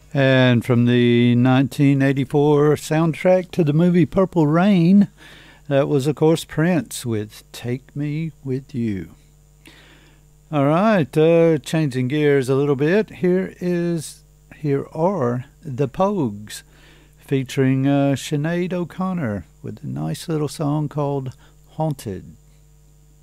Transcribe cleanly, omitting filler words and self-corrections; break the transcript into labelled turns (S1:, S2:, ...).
S1: And from the 1984 soundtrack to the movie Purple Rain, that was, of course, Prince with Take Me With You. All right, changing gears a little bit. Here are the Pogues featuring Sinead O'Connor with a nice little song called Haunted.